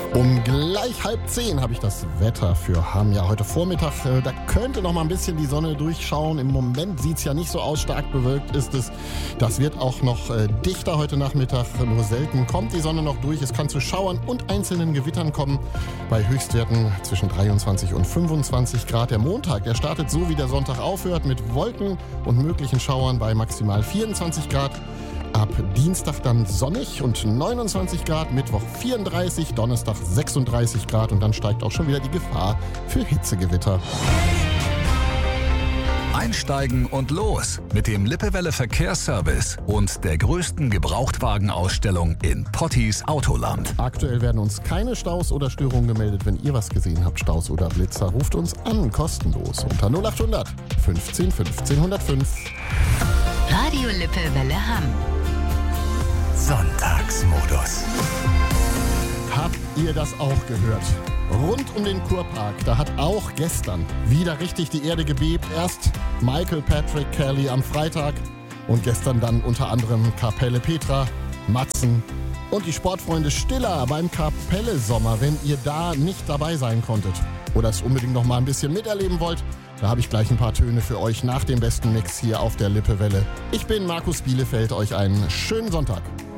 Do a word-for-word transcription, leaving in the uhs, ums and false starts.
Um gleich halb zehn habe ich das Wetter für Hamm. Ja, heute Vormittag, äh, da könnte noch mal ein bisschen die Sonne durchschauen. Im Moment sieht es ja nicht so aus, stark bewölkt ist es. Das wird auch noch äh, dichter heute Nachmittag. Nur selten kommt die Sonne noch durch. Es kann zu Schauern und einzelnen Gewittern kommen. Bei Höchstwerten zwischen dreiundzwanzig und fünfundzwanzig Grad. Der Montag, der startet so, wie der Sonntag aufhört, mit Wolken und möglichen Schauern bei maximal vierundzwanzig Grad. Ab Dienstag dann sonnig und neunundzwanzig Grad, Mittwoch vierunddreißig, Donnerstag sechsunddreißig Grad und dann steigt auch schon wieder die Gefahr für Hitzegewitter. Einsteigen und los mit dem Lippewelle Verkehrsservice und der größten Gebrauchtwagenausstellung in Pottis Autoland. Aktuell werden uns keine Staus oder Störungen gemeldet. Wenn ihr was gesehen habt, Staus oder Blitzer, ruft uns an, kostenlos unter null achthundert fünfzehn fünfzehn hundertfünf. Radio Lippewelle Hamm. Sonntagsmodus. Habt ihr das auch gehört? Rund um den Kurpark, da hat auch gestern wieder richtig die Erde gebebt. Erst Michael Patrick Kelly am Freitag und gestern dann unter anderem Kapelle Petra, Matzen und die Sportfreunde Stiller beim Kapelle Sommer. Wenn ihr da nicht dabei sein konntet oder es unbedingt noch mal ein bisschen miterleben wollt, da habe ich gleich ein paar Töne für euch nach dem besten Mix hier auf der Lippewelle. Ich bin Markus Bielefeld, euch einen schönen Sonntag.